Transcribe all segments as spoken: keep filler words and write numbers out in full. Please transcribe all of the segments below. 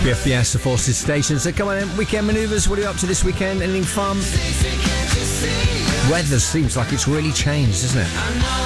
B F B S, the Forces Station. So come on in, weekend manoeuvres. What are you up to this weekend? Anything fun? Weather seems like it's really changed, isn't it?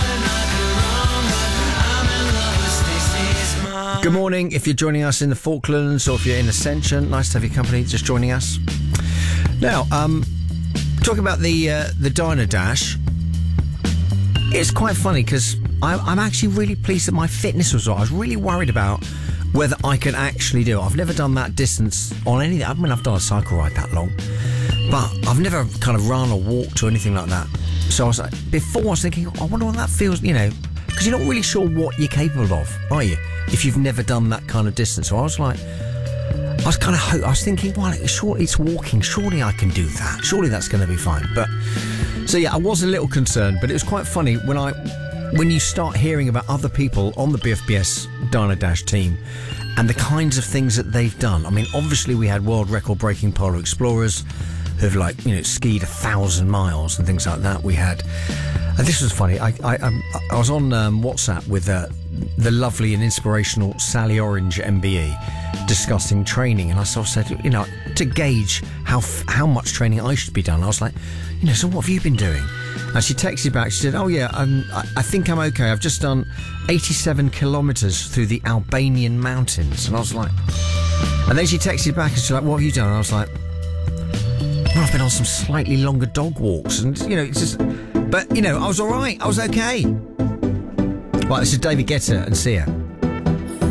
Good morning if you're joining us in the Falklands or if you're in Ascension. Nice to have your company, just joining us. Now, um, talking about the uh, the Diner Dash, it's quite funny because I'm actually really pleased that my fitness was right. I was really worried about whether I can actually do it. I've never done that distance on anything. I mean, I've done a cycle ride that long, but I've never kind of run or walked or anything like that. So I was like, before I was thinking, I wonder what that feels, you know, because you're not really sure what you're capable of, are you? If you've never done that kind of distance. So I was like, I was kind of, ho- I was thinking, well, surely it's walking. Surely I can do that. Surely that's going to be fine. But so yeah, I was a little concerned, but it was quite funny when I, when you start hearing about other people on the B F B S Diner Dash team and the kinds of things that they've done. I mean, obviously we had world record breaking polar explorers who've like, you know, skied a thousand miles and things like that. We had, and this was funny. I I, um, I was on um, WhatsApp with uh, the lovely and inspirational Sally Orange M B E discussing training, and I sort of said, you know, to gauge how how much training I should be done. I was like, you know, so what have you been doing? And she texted back, she said, oh yeah, um, I, I think I'm okay. I've just done eighty-seven kilometres through the Albanian mountains. And I was like, and then she texted back and she's like, what have you done? And I was like, well, I've been on some slightly longer dog walks. And, you know, it's just, but, you know, I was all right. I was okay. Right, this is David Guetta and Sia.